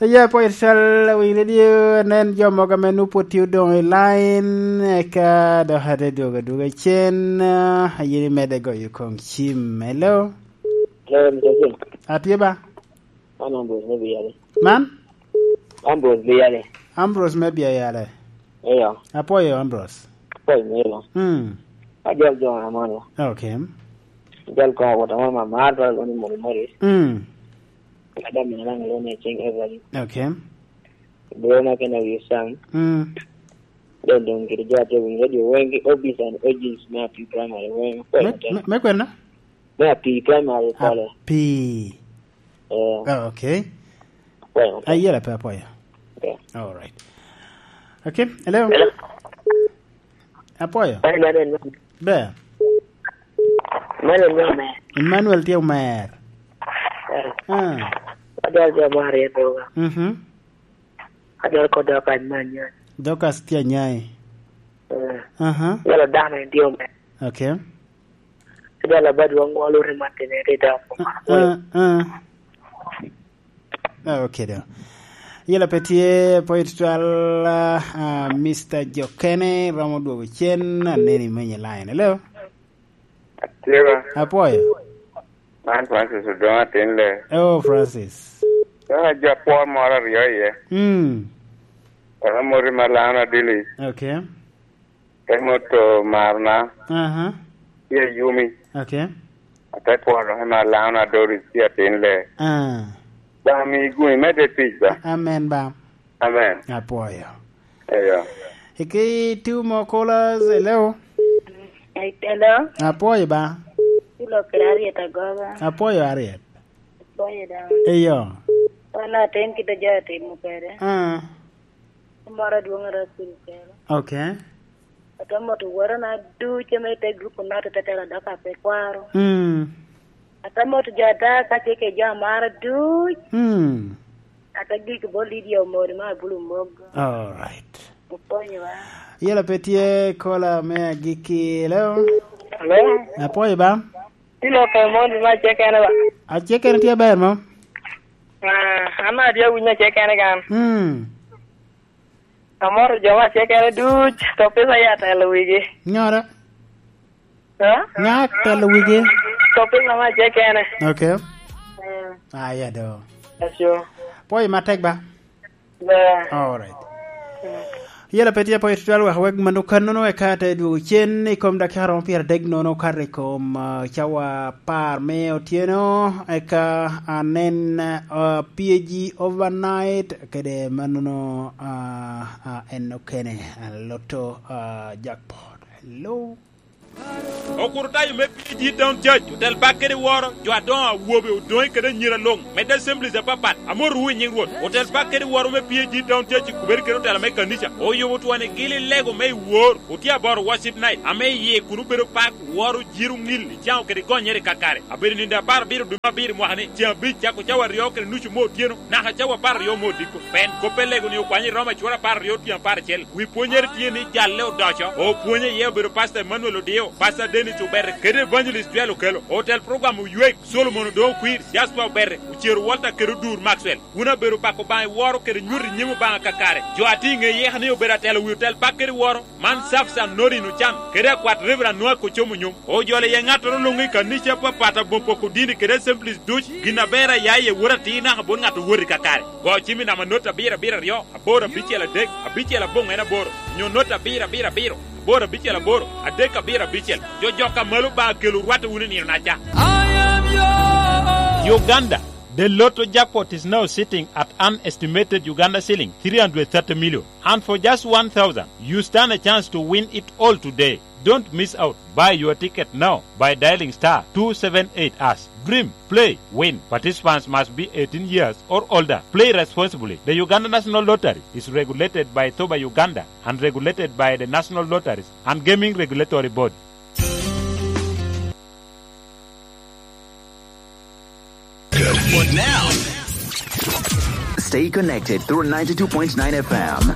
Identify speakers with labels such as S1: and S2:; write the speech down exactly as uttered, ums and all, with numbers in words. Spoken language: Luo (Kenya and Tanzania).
S1: Ya po irsal wi radio nen jomo ga menu potiu dong line ka do hade do ga do ga chen yiri mede go yu kong chim hello
S2: hello mzee
S1: atiba
S2: ana Ambrose me biyale
S1: man
S2: Ambrose biyale
S1: Ambrose me biyale
S2: eyo
S1: apoyo Ambrose
S2: apoyo melo
S1: hmm
S2: ajal jo amana
S1: okay
S2: jal ko wata mama mata ko ni mo mori
S1: hmm
S2: ada mina lang lo ne ching every
S1: okay
S2: bro na kana wi sang
S1: hmm
S2: don don gidi jate wi ngadi wengi obis and agents na pi primary wen
S1: me kwena
S2: na pi primary pale
S1: pi
S2: eh
S1: oh, okay
S2: well
S1: ayela pa apoyo
S2: okay
S1: all right okay hello apoyo
S2: bye bye
S1: be
S2: Manuel Mer
S1: Emmanuel Tio Mer ah
S2: ada dia mari tu
S1: mhm
S2: ada ko da pan manya
S1: Dokas tia nyai
S2: eh
S1: aha
S2: yala dama ndio me
S1: okay
S2: ada la badu wangu alore matene reda
S1: ah ah okay do yela petie poitral uh, Mister Jokene ramo do chen neni menye line hello
S3: Tiba.
S1: apoyo
S3: Man Francis Udonga Tinle.
S1: oh Francis
S3: Kaya Japan mara riyo ye.
S1: hmm
S3: Kaya muri malana dili.
S1: okay
S3: Kaya moto marna.
S1: aha
S3: Ye yumi.
S1: okay
S3: Kaya po rohe malana dori siya Tinle.
S1: ah
S3: Dami gui mede pizza.
S1: amen ba
S3: Amen.
S1: apoyo
S3: Eyo.
S1: iki two more callers hello
S4: hello
S1: apoyo ba
S4: Ilo kirari etagoga.
S1: apoyo ariet
S4: Apoyo da.
S1: eyo
S4: Wala ten kita jate mukere.
S1: ah
S4: Mara duanga rasul kere.
S1: okay
S4: Atamo tu wara na du cheme te grupo na te tetera daka pe kwaro.
S1: hmm
S4: Atamo tu jada ka cheke ja mara du.
S1: hmm
S4: Atagi ke boli dia mori ma bulu mogo.
S1: all right
S4: Apoyo wa.
S1: yela petie kola me giki hello
S2: hello
S1: apoyo ba
S2: tilo ko mo ma cheke na ba
S1: a cheke tia ber mo
S2: ah ama dia winya cheke na kan
S1: hmm
S2: amor jama cheke na du to pesa ya ta lo wigi
S1: nyora
S2: ha
S1: nyak telo wige
S2: to pesa ma cheke na
S1: okay
S2: hmm
S1: ah ya do
S2: asyo
S1: poy matek ba
S2: ba
S1: all right yela petia po itwal wa weg manu kanono e kata du chen ikom da karo pier deg nono kare kom uh, chawa par me otieno e ka anen uh, P G overnight kede manuno uh, uh, enokene uh, loto uh, jackpot hello
S5: okurta yu me P G down church hotel bakere woro jo adon awobe odon kede nyira long me da assembly za papat amor wu nyi road hotel bakere woro me P G down church kuber kero tala me kanisha o yo wotu wane gili lego me wor utia bor worship night ame ye kuru bero pak woro jiru ngil jao kede gonyere kakare abiri ninda bar biru duma biru mohane tia bi chako chawa rio kede nuchu mo tieno na ha chawa par rio mo diko pen ko pelego ni kwani roma chura par rio tia par chel wi ponyer tieni jalle o dacho o ponye ye bero pastor Manuel Odio pastor Denis Uber kede evangelist Pialo Kelo hotel program uyek Solomon do queer Jasper Uber ucheru Walter kede dur Maxwell una beru bako bai woro kede nyuri nyimu banga kakare jo atinge ye hani obera tele hotel bakere woro man safsa nori no cham kede kwat reverend no ko chomu nyum o jole ye ngato longi kanisha pa pata bompo ko dini kede simplis duch gina bera yaye wura tina bon ngato wuri kakare go chimi na manota bira bira rio abora bichela dek abichela bonga na boro nyo nota bira bira biro bora bichela boro adeka bira bichel jo joka malu ba kelu wata wuni ni naja Uganda. The Lotto jackpot is now sitting at an estimated Uganda ceiling three hundred thirty million. And for just one thousand, you stand a chance to win it all today. Don't miss out. Buy your ticket now by dialing star two seven eight hash. Dream, play, win. Participants must be eighteen years or older. Play responsibly. The Uganda National Lottery is regulated by Toba Uganda and regulated by the National Lotteries and Gaming Regulatory Board.
S6: Good. What now? Stay connected through ninety-two point nine F M.